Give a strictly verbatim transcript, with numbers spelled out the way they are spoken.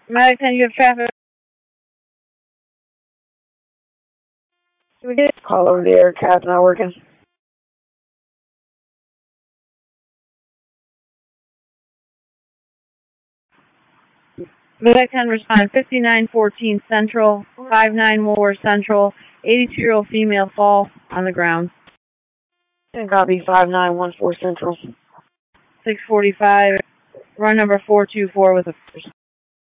Medic ten, you have traffic. Can we get a call over the air? Cab's not working. Medic ten, respond fifty-nine fourteen Central, five nine Woolworth Central, eighty-two-year-old female fall on the ground. And copy five nine one four Central. six forty-five, run number four two four with a